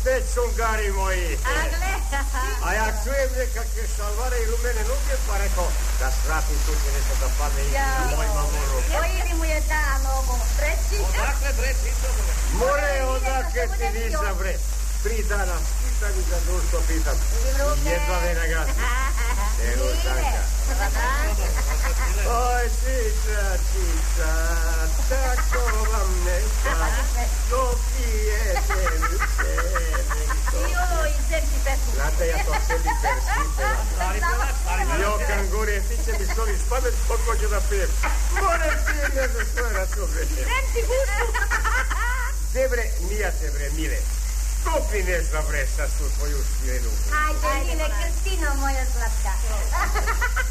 opet čungari moji. A ja čujem nekakve šalvare i rumene noge, pa rekao da sratim tu će nešto da padne i moj mamoru. Koji mu je dan ovo, treći? Odakle bre čito bre? More, odakle ti nisam bre. 3 dana pitam i za društvo pitam. I jedva me nagasi. Evo tanka. Oj, čica, tako vam neka, to pijete mi čemenko. Joj, zemci pesmu. Znate, ja to sebi persipam. Jo, kangurije, ti će mi s ovim spamet, koliko ću da pijem. More ti ne za svoje račubre. Zemci gustu. Gde bre, nijate bre, mile. Kupi nešto bre sa tu tvoju špijenu. Ajde, Mile, Krstino moja slatka.